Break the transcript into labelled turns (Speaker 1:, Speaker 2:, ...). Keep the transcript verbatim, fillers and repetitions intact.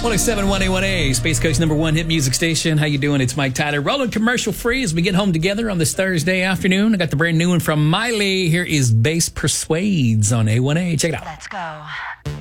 Speaker 1: one oh seven point one A one A, Space Coast number one hit music station. How you doing? It's Mike Tyler. Rolling commercial free as we get home together on this Thursday afternoon. I got the brand new one from Miley. Here is Bass Persuades on A one A. Check it out.
Speaker 2: Let's go.